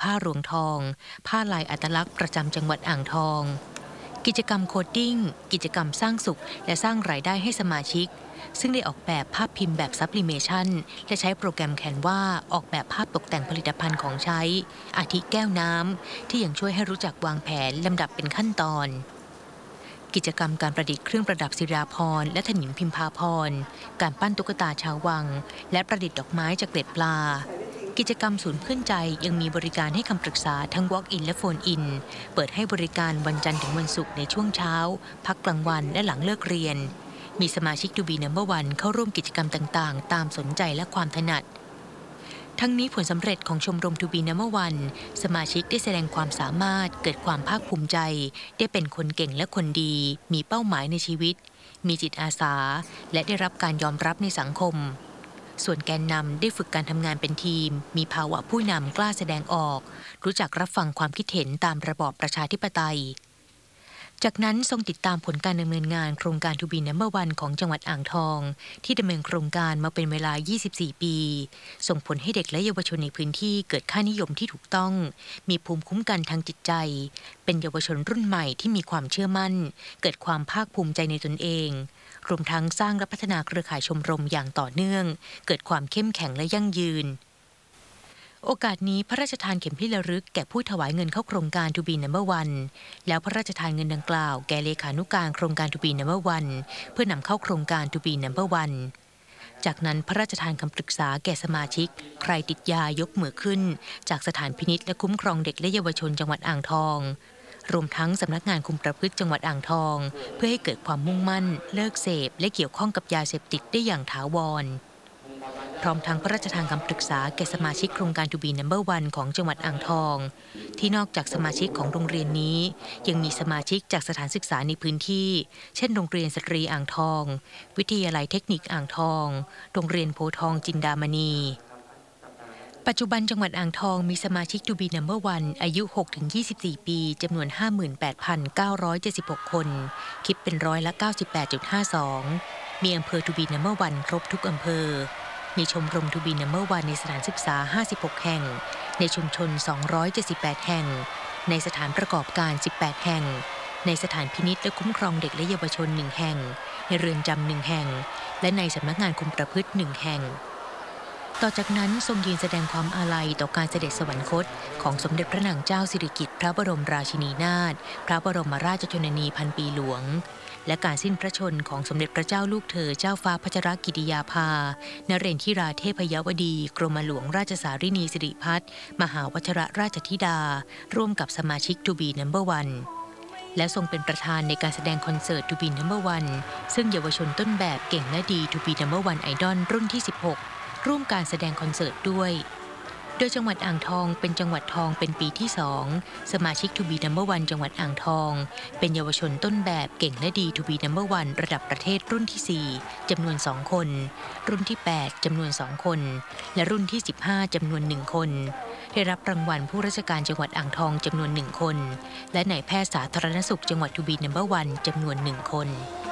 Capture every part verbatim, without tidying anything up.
ผ้ารวงทองผ้าลายอัตลักษณ์ประจำจังหวัดอ่างทองกิจกรรมโคดดิ้งกิจกรรมสร้างสุขและสร้างรายได้ให้สมาชิกซึ่งได้ออกแบบภาพพิมพ์แบบซับลิเมชันและใช้โปรแกรมแคนวาออกแบบภาพตกแต่งผลิตภัณฑ์ของใช้อาทิแก้วน้ำที่ยังช่วยให้รู้จักวางแผนลำดับเป็นขั้นตอนกิจกรรมการประดิษฐ์เครื่องประดับศิราพรและถนิมพิมพาพรการปั้นตุ๊กตาชาววังและประดิษฐ์ดอกไม้จากเกล็ดปลากิจกรรมศูนย์เพื่อนใจยังมีบริการให้คำปรึกษาทั้ง Walk-in และ Phone-in เปิดให้บริการวันจันทร์ถึงวันศุกร์ในช่วงเช้าพักกลางวันและหลังเลิกเรียนมีสมาชิก To Be Number One เข้าร่วมกิจกรรมต่างๆตามสนใจและความถนัดทั้งนี้ผลสำเร็จของชมรม To Be Number One สมาชิกได้แสดงความสามารถเกิดความภาคภูมิใจได้เป็นคนเก่งและคนดีมีเป้าหมายในชีวิตมีจิตอาสาและได้รับการยอมรับในสังคมส่วนแกนนำได้ฝึกการทำงานเป็นทีมมีภาวะผู้นำกล้าแสดงออกรู้จักรับฟังความคิดเห็นตามระบอบประชาธิปไตยจากนั้นทรงติดตามผลการดำเนินงานโครงการ To Be Number One ของจังหวัดอ่างทองที่ดำเนินโครงการมาเป็นเวลา ยี่สิบสี่ ปีส่งผลให้เด็กและเยาวชนในพื้นที่เกิดค่านิยมที่ถูกต้องมีภูมิคุ้มกันทางจิตใจเป็นเยาวชนรุ่นใหม่ที่มีความเชื่อมั่นเกิดความภาคภูมิใจในตนเองรวมทั้งสร้างและพัฒนาเครือข่ายชมรมอย่างต่อเนื่องเกิดความเข้มแข็งและยั่งยืนโอกาสนี้พระราชทานเข็มที่ระลึกแก่ผู้ถวายเงินเข้าโครงการ To Be Number One แล้วพระราชทานเงินดังกล่าวแก่เลขานุการโครงการ To Be Number One เพื่อนำเข้าโครงการ To Be Number One จากนั้นพระราชทานคำปรึกษาแก่สมาชิกใครติดยายกมือขึ้นจากสถานพินิจและคุ้มครองเด็กและเยาวชนจังหวัดอ่างทองรวมทั้งสำนักงานคุมประพฤติจังหวัดอ่างทองเพื่อให้เกิดความมุ่งมั่นเลิกเสพและเกี่ยวข้องกับยาเสพติดได้อย่างถาวรพร้อมทั้งพระราชทานคำปรึกษาแก่สมาชิกโครงการ To Be Number One ของจังหวัดอ่างทองที่นอกจากสมาชิกของโรงเรียนนี้ยังมีสมาชิกจากสถานศึกษาในพื้นที่เช่นโรงเรียนสตรีอ่างทองวิทยาลัยเทคนิคอ่างทองโรงเรียนโพธิ์ทองจินดามณีปัจจุบันจังหวัดอ่างทองมีสมาชิก To Be Number One อายุ หกถึงยี่สิบสี่ ปีจำนวน ห้าหมื่นแปดพันเก้าร้อยเจ็ดสิบหก คนคิดเป็นร้อยละ เก้าสิบแปดจุดห้าสอง มีอำเภอ To Be Number One ครบทุกอำเภอมีชมรม To Be Number One ในสถานศึกษา ห้าสิบหก แห่งในชุมชน สองร้อยเจ็ดสิบแปด แห่งในสถานประกอบการ สิบแปด แห่งในสถานพินิจและคุ้มครองเด็กและเยาวชน หนึ่ง แห่งในเรือนจำ หนึ่ง แห่งและในสำนักงานคุมประพฤติ หนึ่ง แห่งต่อจากนั้นทรงยืนแสดงความอาลัยต่อการเสด็จสวรรคตของสมเด็จพระนางเจ้าสิริกิติ์พระบรมราชินีนาถพระบรมราชชนนีพันปีหลวงและการสิ้นพระชนของสมเด็จพระเจ้าลูกเธอเจ้าฟ้าพัชรกิติยาภานเรศทิราเทพยวดีกรมหลวงราชสารินีสิริพัฒน์มหาวชิรราชธิดาร่วมกับสมาชิก To Be Number One และทรงเป็นประธานในการแสดงคอนเสิร์ต To Be Number One ซึ่งเยาวชนต้นแบบเก่งและดี To Be Number One Idol รุ่นที่สิบหกร่วมการแสดงคอนเสิร์ตด้วยโดยจังหวัดอ่างทองเป็นจังหวัดทองเป็นปีที่สองสมาชิก To Be Number One จังหวัดอ่างทองเป็นเยาวชนต้นแบบเก่งและดี To Be Number One ระดับประเทศรุ่นที่สี่จำนวนสองคนรุ่นที่แปดจำนวนสองคนและรุ่นที่สิบห้าจำนวนหนึ่งคนได้รับรางวัลผู้ราชการจังหวัดอ่างทองจำนวนหนึ่งคนและนายแพทย์สาธารณสุขจังหวัด To Be Number One จำนวนหนึ่งคน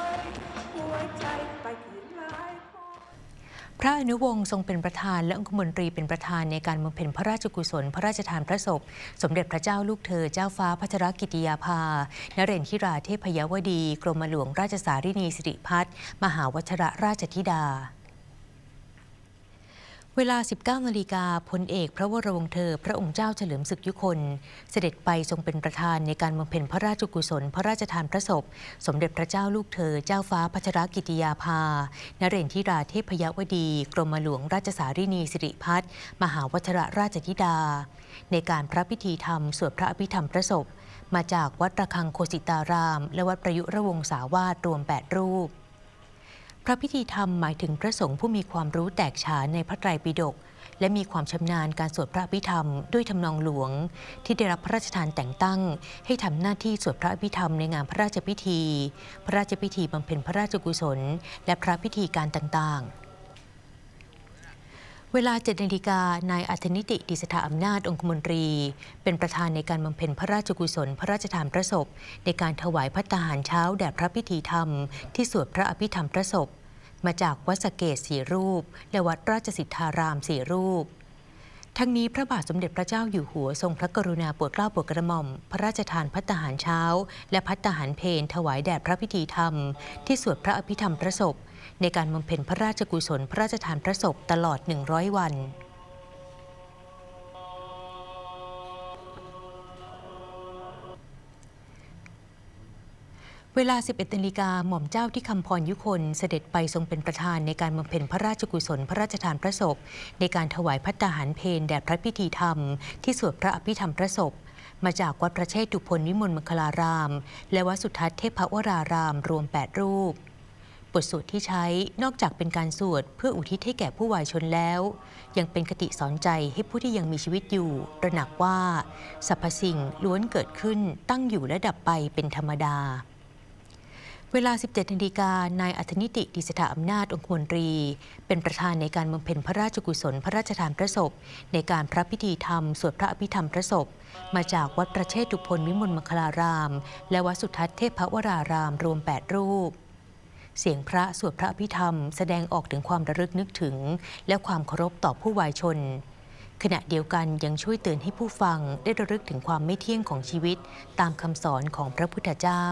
พระอนุวงศ์ทรงเป็นประธานและองคมนตรีเป็นประธานในการบำเพ็ญพระราชกุศลพระราชทานพระศพสมเด็จพระเจ้าลูกเธอเจ้าฟ้าพัชรกิติยาภานเรศทิราเทพยวดีกรมหลวงราชสารินีสิริพัฒน์มหาวชิรราชธิดาเวลา สิบเก้า นาฬิกาพลเอกพระวรวงศ์เธอพระองค์เจ้าเฉลิมศึกยุคนเสด็จไปทรงเป็นประธานในการบำเพ็ญพระราชกุศลพระราชทานพระศพสมเด็จพระเจ้าลูกเธอเจ้าฟ้าพัชรกิติยาภานเรศทิราเทพยวดีกรมหลวงราชสารินีสิริพัฒน์มหาวชิรราชธิดาในการพระพิธีธรรมสวดพระอภิธรรมพระศพมาจากวัดระฆังโคสิตารามและวัดประยุรวงศาวาสรวมแปดรูปพระพิธีธรรมหมายถึงพระสงฆ์ผู้มีความรู้แตกฉานในพระไตรปิฎกและมีความชำนาญการสวดพระอภิธรรมด้วยทำนองหลวงที่ได้รับพระราชทานแต่งตั้งให้ทำหน้าที่สวดพระอภิธรรมในงานพระราชพิธีพระราชพิธีบำเพ็ญพระราชกุศลและพระพิธีการต่างๆเวลา เจ็ด นาฬิกานายอัธนิติดิษฐาอำนาจองคมนตรีเป็นประธานในการบำเพ็ญพระราชกุศลพระราชทานพระศพในการถวายภัตตาหารเช้าแด่พระพิธีธรรมที่สวดพระอภิธรรมพระศพมาจากวัดสะเกษสี่รูปและวัดราชสิทธารามสี่รูปทั้งนี้พระบาทสมเด็จพระเจ้าอยู่หัวทรงพระกรุณาโปรดเกล้าโปรดกระหม่อมพระราชทานภัตตาหารเช้าและภัตตาหารเพลถวายแด่พระพิธีธรรมที่สวดพระอภิธรรมพระศพในการบำเพ็ญพระราชกุศลพระราชทานพระศพตลอดหนึ่งร้อยวันเวลา สิบเอ็ด นาฬิกาหม่อมเจ้าที่คำพรยุคนเสด็จไปทรงเป็นประธานในการบำเพ็ญพระราชกุศลพระราชทานพระศพในการถวายภัตตาหารเพลแด่พระพิธีธรรมที่สวดพระอภิธรรมพระศพมาจากวัดพระเชตุพนวิมลมังคลารามและวัดสุทัศน์เทพวรารามรวมแปดรูปบทสวดที่ใช้นอกจากเป็นการสวดเพื่ออุทิศให้แก่ผู้วายชนแล้วยังเป็นคติสอนใจให้ผู้ที่ยังมีชีวิตอยู่ตระหนักว่าสรรพสิ่งล้วนเกิดขึ้นตั้งอยู่และดับไปเป็นธรรมดาเวลา สิบเจ็ด นาฬิกานายอัธนิติดิษฐาอำนาจองคมนตรีเป็นประธานในการบำเพ็ญพระราชกุศลพระราชทานพระศพในการพระพิธีธรรมสวดพระอภิธรรมพระศพมาจากวัดพระเชตุพนวิมลมังคลารามและวัดสุทัศน์เทพวรารามรวมแปดรูปเสียงพระสวดพระอภิธรรมแสดงออกถึงความระลึกนึกถึงและความเคารพต่อผู้วายชนขณะเดียวกันยังช่วยเตือนให้ผู้ฟังได้ระลึกถึงความไม่เที่ยงของชีวิตตามคำสอนของพระพุทธเจ้า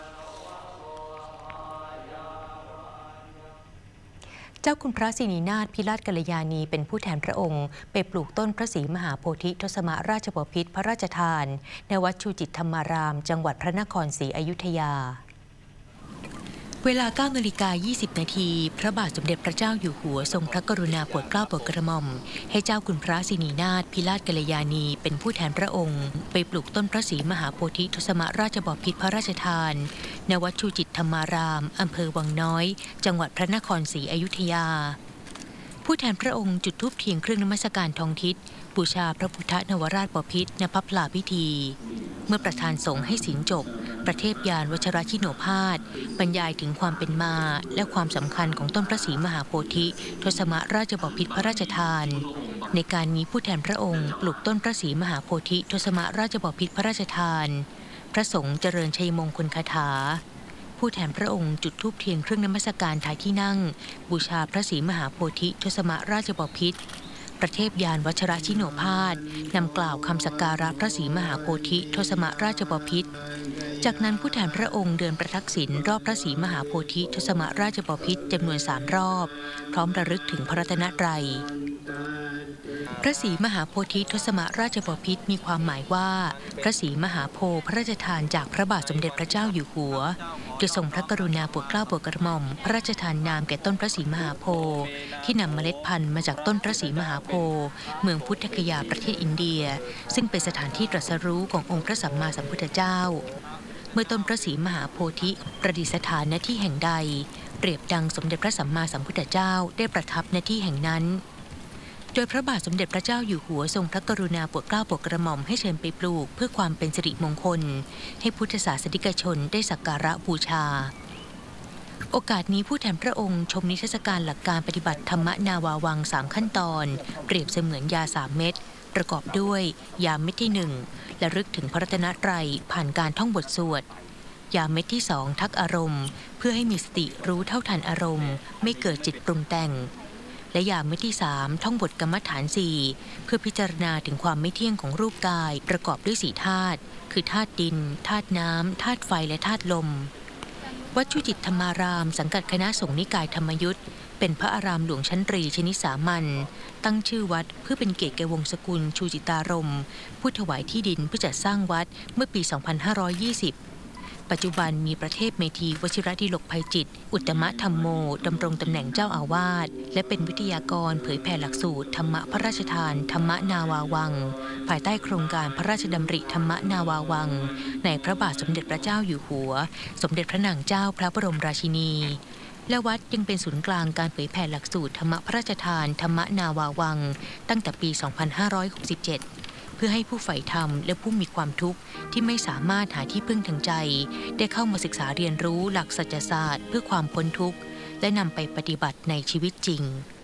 เจ้าคุณพระสินีนาถพิราชกัลยาณีเป็นผู้แทนพระองค์ไปปลูกต้นพระศรีมหาโพธิทศมราชบพิตรพระราชทานในวัดชูจิตธรรมารามจังหวัดพระนครศรีอยุธยาเวลา เก้า นาฬิกา ยี่สิบ นาทีพระบาทสมเด็จพระเจ้าอยู่หัวทรงพระกรุณาโปรดเกล้าโปรดกระหม่อมให้เจ้าคุณพระสินีนาถพิราชกัลยาณีเป็นผู้แทนพระองค์ไปปลูกต้นพระศรีมหาโพธิทศมราชบพิตรพระราชทานณวัดชูจิตธรรมารามอำเภอวังน้อยจังหวัดพระนครศรีอยุธยาผู้แทนพระองค์จุดธูปเทียนเครื่องนมัสการทองทิศบูชาพระพุทธนวราชบพิตรณพระพลาพิธีเมื่อประธานสงฆ์ให้ศีลจบประเทพยานวชรชิโนภาสบรรยายถึงความเป็นมาและความสำคัญของต้นพระศรีมหาโพธิทศมราชบพิตรพระราชทานในการนี้ผู้แทนพระองค์ปลูกต้นพระศรีมหาโพธิทศมราชบพิตรพระราชทานพระสงฆ์เจริญชัยมงคลคาถาผู้แทนพระองค์จุดธูปเทียนเครื่องนมัสการท้ายที่นั่งบูชาพระศรีมหาโพธิทศมราชบพิตรประเทพยานวชรชิโนภาสนำกล่าวคำสักการะพระศรีมหาโพธิทศมราชบพิตรจากนั้นผู้แทนพระองค์เดินประทักษิณรอบพระศรีมหาโพธิทศมราชบพิตรจำนวนสามรอบพร้อมระลึกถึงพระรัตนตรัยพระศรีมหาโพธิทศมราชบพิตรมีความหมายว่าพระศรีมหาโพธิ์พระราชทานจากพระบาทสมเด็จพระเจ้าอยู่หัวจะทรงพระกรุณาโปรดเกล้าโปรดกระหม่อมพระราชทานนามแก่ต้นพระศรีมหาโพธิ์ที่นำเมล็ดพันธุ์มาจากต้นพระศรีมหาโพธิ์เมืองพุทธคยาประเทศอินเดียซึ่งเป็นสถานที่ตรัสรู้ขององค์พระสัมมาสัมพุทธเจ้าเมื่อต้นพระศรีมหาโพธิประดิษฐานณที่แห่งใดเปรียบดังสมเด็จพระสัมมาสัมพุทธเจ้าได้ประทับณที่แห่งนั้นโดยพระบาทสมเด็จพระเจ้าอยู่หัวทรงพระกรุณาโปรดเกล้าโปรดกระหม่อมให้เชิญไปปลูกเพื่อความเป็นสิริมงคลให้พุทธศาสนิกชนได้สักการะบูชาโอกาสนี้ผู้แทนพระองค์ชมนิทรรศการหลักการปฏิบัติธรรมนาวาวังสามขั้นตอนเปรียบเสมือนยาสามเม็ดประกอบด้วยยาเม็ดที่หนึ่งและรึกถึงพระรัตนตรัยผ่านการท่องบทสวดยาเม็ดที่สองทักอารมณ์เพื่อให้มีสติรู้เท่าทันอารมณ์ไม่เกิดจิตปรุงแต่งและยาเม็ดที่สามท่องบทกรรมฐานสี่เพื่อพิจารณาถึงความไม่เที่ยงของรูปกายประกอบด้วยสี่ธาตุคือธาตุดินธาตุน้ำธาตุไฟและธาตุลมวัดชูจิตธรรมารามสังกัดคณะสงฆ์นิกายธรรมยุทธเป็นพระอารามหลวงชั้นตรีชนิดสามัญตั้งชื่อวัดเพื่อเป็นเกียรติแก่วงศ์สกุลชูจิตารมผู้ถวายที่ดินเพื่อจัดสร้างวัดเมื่อปี สองพันห้าร้อยยี่สิบปัจจุบันมีประเทศเมธีวชิรดิลกภัยจิตอุตตมธรรมโมดำรงตำแหน่งเจ้าอาวาสและเป็นวิทยากรเผยแผ่หลักสูตรธรรมะพระราชทานธรรมนาวาวังภายใต้โครงการพระราชดำริธรรมนาวาวังในพระบาทสมเด็จพระเจ้าอยู่หัวสมเด็จพระนางเจ้าพระบรมราชินีและวัดยังเป็นศูนย์กลางการเผยแผ่หลักสูตรธรรมะพระราชทานธรรมนาวาวังตั้งแต่ปี สองพันห้าร้อยหกสิบเจ็ดเพื่อให้ผู้ใฝ่ธรรมและผู้มีความทุกข์ที่ไม่สามารถหาที่พึ่งทางใจได้เข้ามาศึกษาเรียนรู้หลักสัจศาสตร์เพื่อความพ้นทุกข์และนำไปปฏิบัติในชีวิตจริง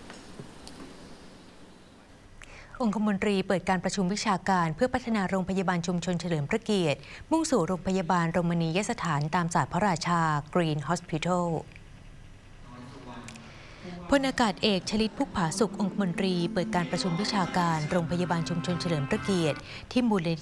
องคมนตรีเปิดการประชุมวิชาการเพื่อพัฒนาโรงพยาบาลชุมชนเฉลิมพระเกียรติมุ่งสู่โรงพยาบาลโรมนียสถานตามศาสตร์พระราชา Green Hospital พลอากาศเอกชลิตพุกผาสุของค์มนตรีเปิดการประชุมวิชาการโรงพยาบาลชุมชนเฉลิมพระเกียรติที่มูลนิ